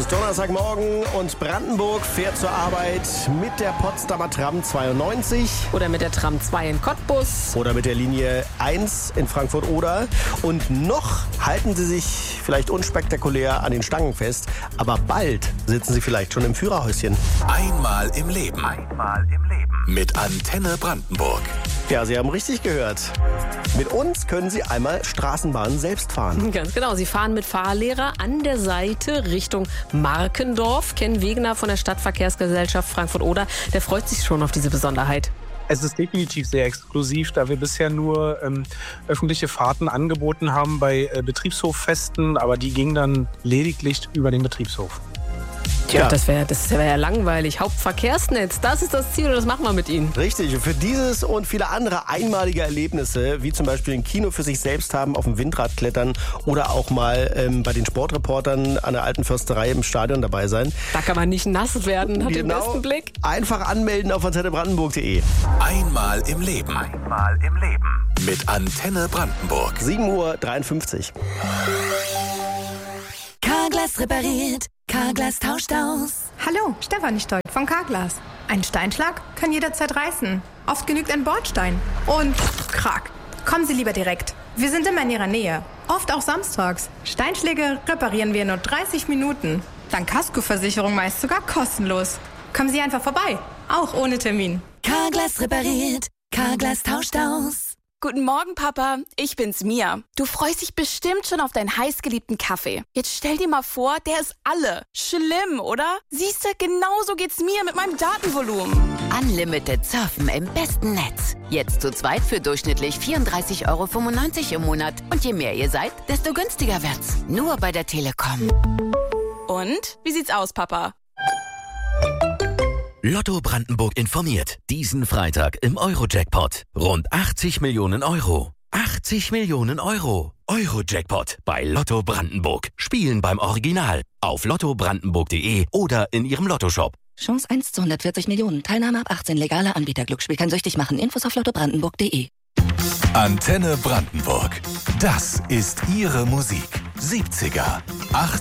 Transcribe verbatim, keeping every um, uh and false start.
ist Donnerstagmorgen und Brandenburg fährt zur Arbeit mit der Potsdamer Tram zweiundneunzig. Oder mit der Tram zwei in Cottbus. Oder mit der Linie eins in Frankfurt-Oder. Und noch halten sie sich vielleicht unspektakulär an den Stangen fest, aber bald sitzen sie vielleicht schon im Führerhäuschen. Einmal im Leben. Einmal im Leben. Mit Antenne Brandenburg. Ja, Sie haben richtig gehört. Mit uns können Sie einmal Straßenbahnen selbst fahren. Ganz genau, Sie fahren mit Fahrlehrer an der Seite Richtung Markendorf. Ken Wegener von der Stadtverkehrsgesellschaft Frankfurt-Oder, der freut sich schon auf diese Besonderheit. Es ist definitiv sehr exklusiv, da wir bisher nur ähm, öffentliche Fahrten angeboten haben bei äh, Betriebshoffesten, aber die gingen dann lediglich über den Betriebshof. Tja, ja. das wäre das wär ja langweilig. Hauptverkehrsnetz, das ist das Ziel und das machen wir mit Ihnen. Richtig, und für dieses und viele andere einmalige Erlebnisse, wie zum Beispiel ein Kino für sich selbst haben, auf dem Windrad klettern oder auch mal ähm, bei den Sportreportern an der Alten Försterei im Stadion dabei sein. Da kann man nicht nass werden, hat genau, den besten Blick. Einfach anmelden auf antenne brandenburg punkt de. Einmal im Leben. Einmal im Leben. Mit Antenne Brandenburg. sieben Uhr dreiundfünfzig. Carglass repariert. Carglass tauscht aus. Hallo, Stefanie Stolz von Carglass. Ein Steinschlag kann jederzeit reißen. Oft genügt ein Bordstein. Und krack. Kommen Sie lieber direkt. Wir sind immer in Ihrer Nähe. Oft auch samstags. Steinschläge reparieren wir in nur dreißig Minuten. Dank Kaskoversicherung meist sogar kostenlos. Kommen Sie einfach vorbei. Auch ohne Termin. Carglass repariert. Carglass tauscht aus. Guten Morgen, Papa. Ich bin's, Mia. Du freust dich bestimmt schon auf deinen heißgeliebten Kaffee. Jetzt stell dir mal vor, der ist alle. Schlimm, oder? Siehste, genauso geht's mir mit meinem Datenvolumen. Unlimited Surfen im besten Netz. Jetzt zu zweit für durchschnittlich vierunddreißig Euro fünfundneunzig im Monat. Und je mehr ihr seid, desto günstiger wird's. Nur bei der Telekom. Und? Wie sieht's aus, Papa? Lotto Brandenburg informiert. Diesen Freitag im Euro-Jackpot. Rund achtzig Millionen Euro. achtzig Millionen Euro. Euro-Jackpot bei Lotto Brandenburg. Spielen beim Original. Auf lotto brandenburg punkt de oder in Ihrem Lottoshop. Chance eins zu hundertvierzig Millionen. Teilnahme ab achtzehn. Legaler Anbieter. Glücksspiel kann süchtig machen. Infos auf lotto brandenburg punkt de. Antenne Brandenburg. Das ist Ihre Musik. siebziger,